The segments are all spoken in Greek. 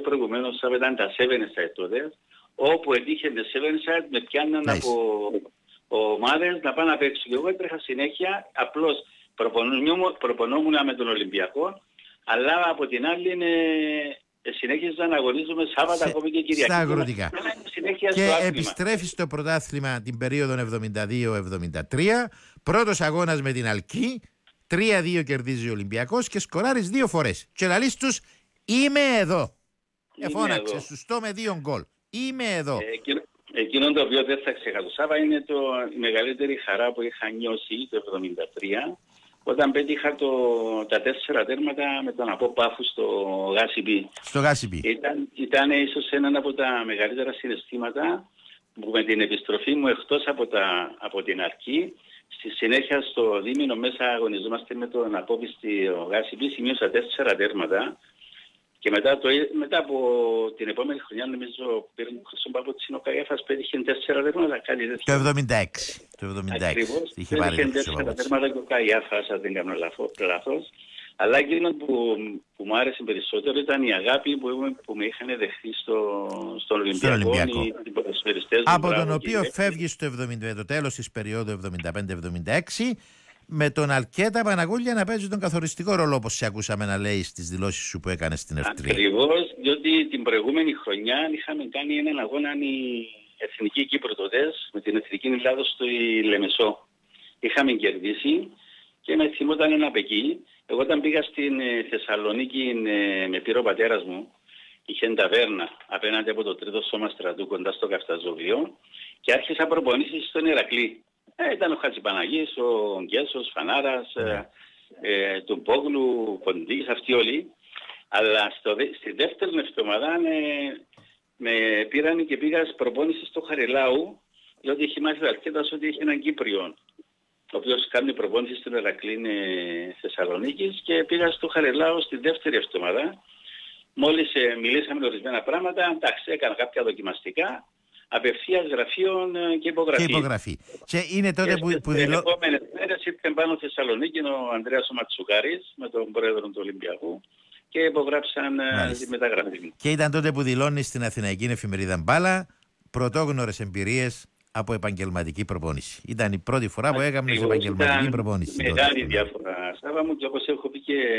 προηγουμένως, ήταν τα 7-side τότε, όπου έτυχε με 7-side με πιάνναν από ομάδες να πάνε να παίξουν. Και εγώ έτρεχα συνέχεια, απλώς προπονόμουν με τον Ολυμπιακό, αλλά από την άλλη συνέχιζα να αγωνίζομαι Σάββατα ακόμη και Κυριακή. Στα αγροτικά. Και επιστρέφει στο πρωτάθλημα την περίοδο 72-73. Πρώτος αγώνας με την Αλκή. 3-2 κερδίζει ο Ολυμπιακός και σκοράρεις 2 φορές. Και λαλείς τους, είμαι εδώ. Εφώναξε, σωστό με 2 γκολ. Είμαι εδώ. Εκείνο το οποίο δεν θα ξεχάσω, Σάβα, είναι η μεγαλύτερη χαρά που είχα νιώσει το 1973, όταν πέτυχα τα 4 τέρματα με τον από Πάφου στο Γάσιμπι. Στο Γάσιμπι. Ήταν ίσως ένα από τα μεγαλύτερα συναισθήματα που με την επιστροφή μου εκτός από την αρχή, στη συνέχεια στο δίμηνο μέσα αγωνιζόμαστε με τον απόπιστη Γάσιμπι, σημείωσα 4 τέρματα. Και μετά από την επόμενη χρονιά, νομίζω, πήραν στον Παπότσιν ο Καγέφας, πέτυχε 4 τέρματα, κάτι τέτοιο. Το 76. Ακριβώς, πέτυχε 4 τέρματα και ο Καγέφας, αν δεν κάνω λάθος. Αλλά εκείνο που μου άρεσε περισσότερο ήταν η αγάπη που με είχαν δεχθεί στον Ολυμπιακό. Από τον οποίο φεύγει στο τέλος της περίοδου 75-76, με τον Αλκέτα Παναγούλια να παίζει τον καθοριστικό ρόλο, όπως σε ακούσαμε να λέει στις δηλώσεις σου που έκανε στην Ερτρία. Ακριβώς, διότι την προηγούμενη χρονιά είχαμε κάνει έναν αγώνα η Εθνική Κύπρο τότες με την Εθνική Ελλάδος στο Λεμεσό. Είχαμε κερδίσει και με θυμόταν ένα εκεί. Εγώ όταν πήγα στην Θεσσαλονίκη με πήρε ο πατέρας μου, είχε ταβέρνα απέναντι από το τρίτο σώμα στρατού κοντά στο Καφταζόβιο και άρχισα προπονήσεις στον Ηρακλή. Ήταν ο Χατζηπαναγής, ο Γκέσος, Φανάρας, του Πόγλου, Κοντής, αυτοί όλοι. Αλλά στη δεύτερη εβδομάδα με πήραν και πήγα προπόνηση στο Χαριλάου, διότι είχε μάθει ο Αλκέτας ότι είχε έναν Κύπριο, ο οποίος κάνει προπόνηση στην Ερακλή Θεσσαλονίκης, και πήγα στο Χαριλάου στη δεύτερη εβδομάδα. Μόλις μιλήσαμε ορισμένα πράγματα, εντάξει, έκανα κάποια δοκιμαστικά. Απευθείας γραφείων και υπογραφή. Και είναι τότε που στις επόμενες μέρες ήρθε πάνω στη Θεσσαλονίκη ο Ανδρέας ο Ματσουκάρης με τον πρόεδρο του Ολυμπιακού και υπογράψαν τη μεταγραφή μου. Και ήταν τότε που δηλώνει στην Αθηναϊκή εφημερίδα Μπάλα πρωτόγνωρες εμπειρίες από επαγγελματική προπόνηση. Ήταν η πρώτη φορά που έκανες επαγγελματική προπόνηση. Μεγάλη διάφορα, Σάβα μου, και όπως έχω πει και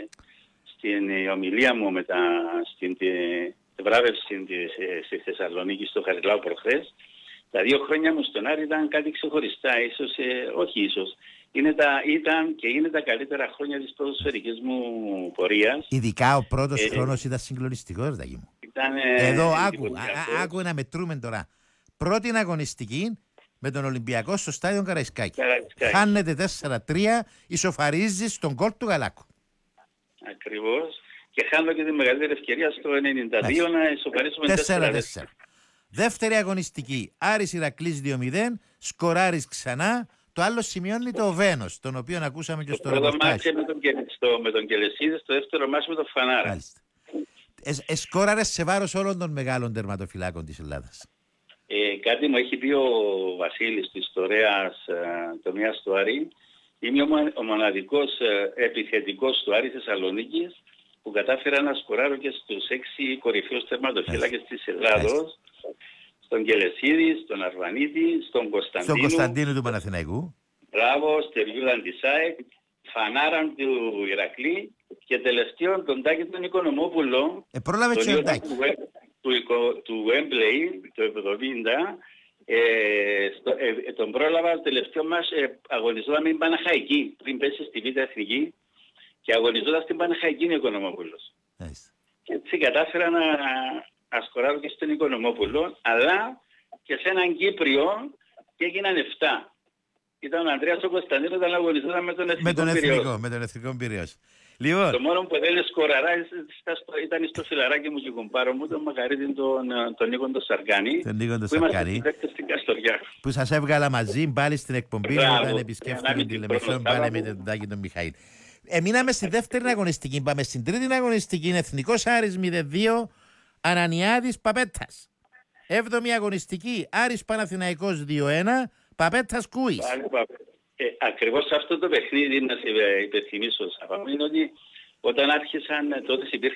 στην ομιλία μου στην βράβευση στη Θεσσαλονίκη στο Χαριλάου προχθές, τα 2 χρόνια μου στον Άρη ήταν κάτι ξεχωριστά, ήταν και είναι τα καλύτερα χρόνια της ποδοσφαιρικής μου πορείας. Ειδικά ο πρώτος χρόνος ήταν συγκλονιστικός, Δαγί μου. Εδώ άκου να μετρούμε τώρα. Πρώτη αγωνιστική με τον Ολυμπιακό στο στάδιο Καραϊσκάκη. Χάνεται 4-3, ισοφαρίζει στον γκολ του Γαλάκου. Ακριβώς. Και χάνω και τη μεγαλύτερη ευκαιρία στο 92 να ισοφαρίσουμε 4-4. Δεύτερη αγωνιστική, Άρης Ηρακλής 2-0, σκοράρεις ξανά. Το άλλο σημειώνει το Βένος, τον οποίο ακούσαμε και στο ρεπορτάζ. Το πρώτο μάτι με τον Κελεσίδη, το δεύτερο μάτι με τον Φανάρα. Σκόραρες σε βάρος όλων των μεγάλων τερματοφυλάκων της Ελλάδας. Κάτι μου έχει πει ο Βασίλης της ιστορίας τομέας του Άρη. Είμαι ο μοναδικός επιθετικός του Άρη Θεσσαλονίκης που κατάφερα να σκοράρω και στους 6 κορυφαίους τερματοφύλακες της Ελλάδος, στον Κελεσίδη, στον Αρβανίτη, στον Κωνσταντίνο. Στον Κωνσταντίνο του Παναθηναϊκού. Μπράβο, Στεριούδαν της ΑΕΚ, Φανάραν του Ηρακλή και τελευταίον τον Τάκη τον Οικονομόπουλο. Πρόλαβε και ο Τάκη. Του Wembley το 70. Τον πρόλαβα το τελευταίο μας αγωνιζόταν με την Παναχαϊκή πριν πέσει στη Β' Εθνική και αγωνιζόταν στην Παναχαϊκή ο Οικονομόπουλος. Και έτσι κατάφερα να σκοράρω και στον Οικονομόπουλο, αλλά και σε έναν Κύπριο και έγιναν 7. Ήταν ο Ανδρέας ο Κωνσταντίνος, αλλά αγωνιζόταν με τον Εθνικό Πειραιώς. Λοιπόν. Το μόνο που δεν σκοραρά ήταν στο φιλαράκι μου και κουμπάρο μου, τον Μακαρίτη τον Νίκον τον Σαρκάνη. Τον Νίκον τον Σαρκάνη. Που σας έβγαλα μαζί πάλι στην εκπομπή όταν επισκέφτηκε τη Λεμεσό πάλι με τον Τάκη τον Μιχαήλ. Μείναμε στη δεύτερη αγωνιστική, πάμε στην τρίτη αγωνιστική. Εθνικός Άρης 0-2, Ανανιάδης Παπέτας. 7η αγωνιστική, Άρης Παναθηναϊκός 2-1, Παπέτας Κούης. Ακριβώς αυτό το παιχνίδι να σε υπενθυμίσω, είναι ότι όταν άρχισαν τότε